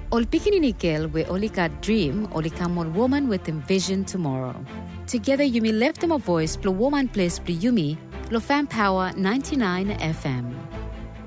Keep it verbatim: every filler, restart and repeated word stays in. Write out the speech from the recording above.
Ol Pikininikel we Olika dream, Olika mon woman with envision tomorrow. Together Yumi left them a voice, Plo woman place Plo Yumi, Lo Fan Power ninety-nine F M.